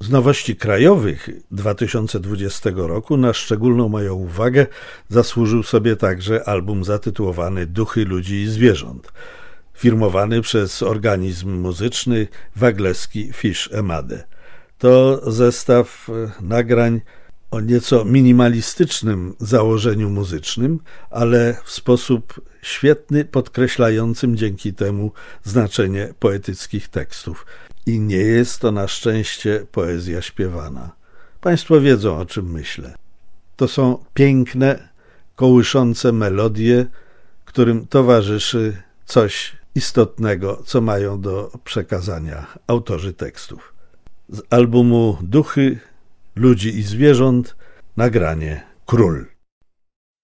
Z nowości krajowych 2020 roku na szczególną moją uwagę zasłużył sobie także album zatytułowany Duchy ludzi i zwierząt, firmowany przez organizm muzyczny Wagleski Fish Emade. To zestaw nagrań o nieco minimalistycznym założeniu muzycznym, ale w sposób świetny, podkreślającym dzięki temu znaczenie poetyckich tekstów. I nie jest to na szczęście poezja śpiewana. Państwo wiedzą, o czym myślę. To są piękne, kołyszące melodie, którym towarzyszy coś istotnego, co mają do przekazania autorzy tekstów. Z albumu Duchy ludzi i zwierząt nagranie Król.